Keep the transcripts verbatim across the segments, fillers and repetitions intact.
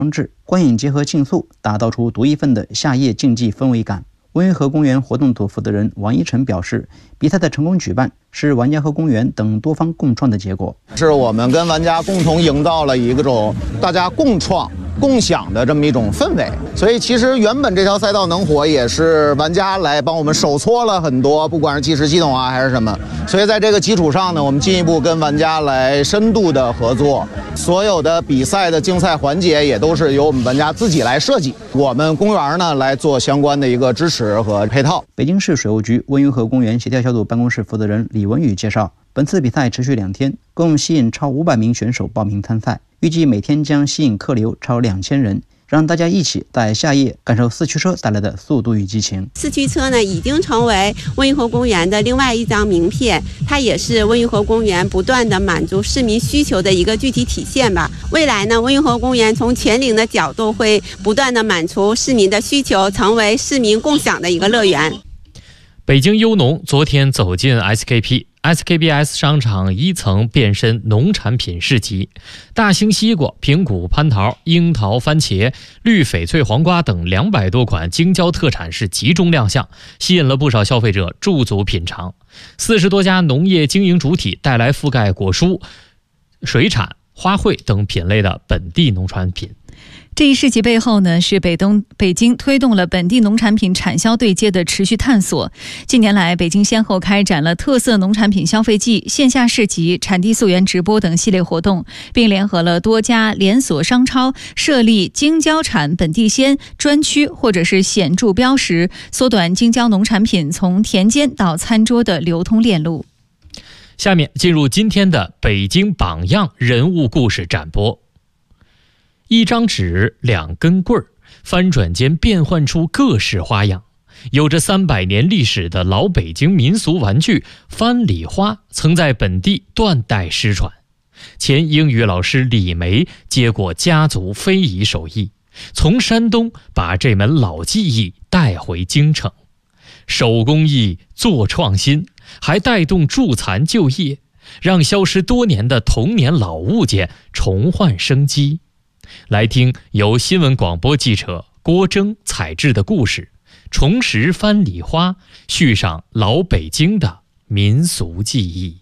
装置，观影结合竞速，打造出独一份的夏夜竞技氛围感。温榆河公园活动组负责人王一晨表示，比赛的成功举办是玩家和公园等多方共创的结果， 是我们跟玩家共同营造了一种大家共创共享的这么一种氛围。所以其实原本这条赛道能火，也是玩家来帮我们手搓了很多，不管是计时系统啊还是什么。所以在这个基础上呢，我们进一步跟玩家来深度的合作，所有的比赛的竞赛环节也都是由我们玩家自己来设计，我们公园呢来做相关的一个支持和配套。 北京市水务局温榆河公园协调小组办公室负责人李文宇介绍，本次比赛持续两天，共吸引超五百名选手报名参赛，预计每天将吸引客流超两千人，让大家一起在夏夜感受四驱车带来的速度与激情。 四驱车呢，已经成为温榆河公园的另外一张名片，它也是温榆河公园不断的满足市民需求的一个具体体现吧。未来呢，温榆河公园从全龄的角度会不断的满足市民的需求，成为市民共享的一个乐园。 北京优农昨天走进 S K P。S K B S 商场一层变身农产品市集，大兴西瓜、平谷蟠桃、樱桃、番茄、绿翡翠黄瓜等两百多款京郊特产是集中亮相，吸引了不少消费者驻足品尝。四十多家农业经营主体带来覆盖果蔬、水产、花卉等品类的本地农产品。 这一事迹背后呢，是北东北京推动了本地农产品产销对接的持续探索。近年来，北京先后开展了特色农产品消费季、线下市集、产地溯源直播等系列活动，并联合了多家连锁商超，设立京郊产本地鲜专区或者是显著标识，缩短京郊农产品从田间到餐桌的流通链路。 下面进入今天的北京榜样人物故事展播。一张纸，两根棍儿，翻转间变换出各式花样。有着三百年历史的老北京民俗玩具翻礼花，曾在本地断代失传。前英语老师李梅接过家族非遗手艺，从山东把这门老技艺带回京城。手工艺做创新，还带动助残就业，让消失多年的童年老物件重焕生机。来听由新闻广播记者郭征采制的故事，重拾翻礼花，续上老北京的民俗记忆。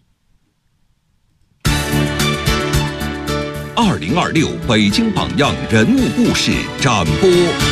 二零二六北京榜样人物故事展播。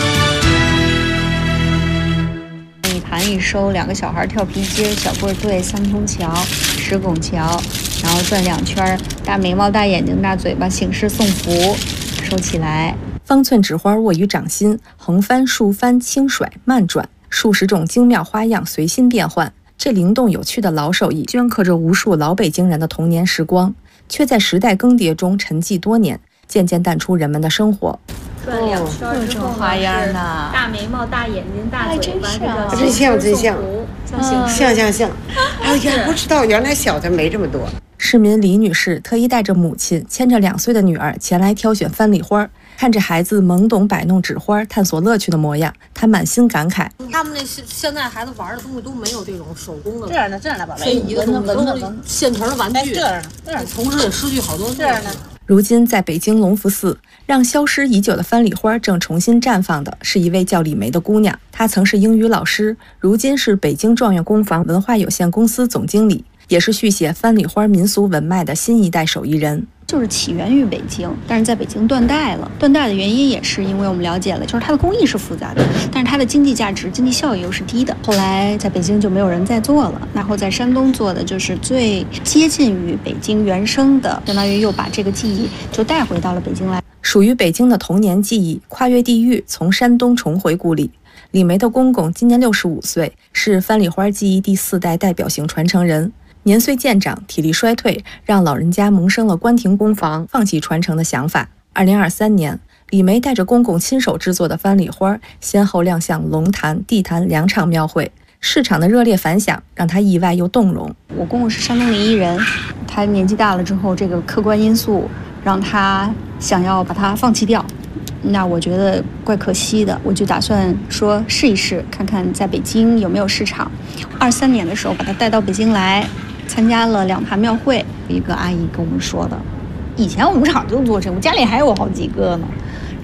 一盘一收，两个小孩跳皮筋，小棍队，三通桥，石拱桥，然后转两圈，大眉毛、大眼睛、大嘴巴，醒狮送福。收起来， 方寸纸花握于掌心，横翻、竖翻、轻甩、慢转，数十种精妙花样随心变换。这灵动有趣的老手艺，镌刻着无数老北京人的童年时光，却在时代更迭中沉寂多年，渐渐淡出人们的生活。 转两圈，各种花样呢，大眉毛、大眼睛、大嘴巴， 真像真像， 像像像像。哎呀，不知道原来小的没这么多。 市民李女士特意带着母亲，牵着两岁的女儿前来挑选翻礼花，看着孩子懵懂摆弄纸花、探索乐趣的模样，她满心感慨。 他们那现在孩子玩的东西都没有这种手工的， 这样的这样的宝贝， 非遗的东西都是现成的玩具， 这样的， 同时也失去好多这样的。 如今在北京隆福寺，让消失已久的翻礼花正重新绽放的是一位叫李梅的姑娘。她曾是英语老师，如今是北京状元工坊文化有限公司总经理，也是续写翻礼花民俗文脉的新一代手艺人。 就是起源于北京，但是在北京断代了。断代的原因也是因为我们了解了，就是它的工艺是复杂的，但是它的经济价值、经济效益又是低的。后来在北京就没有人再做了，然后在山东做的就是最接近于北京原生的，相当于又把这个技艺就带回到了北京来。 属于北京的童年记忆，跨越地域，从山东重回故里。李梅的公公今年六十五岁，是翻礼花技艺第四代代表性传承人。年岁渐长，体力衰退，让老人家萌生了关停工坊、放弃传承的想法。二零二三年，李梅带着公公亲手制作的翻礼花，先后亮相龙坛、地坛两场庙会，市场的热烈反响让他意外又动容。 我公公是山东临沂人，他年纪大了之后，这个客观因素让他想要把它放弃掉。那我觉得怪可惜的，我就打算说试一试，看看在北京有没有市场。二三年的时候把他带到北京来，参加了两坛庙会。一个阿姨跟我们说的，以前我们厂就做这个，我家里还有好几个呢。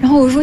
然后我说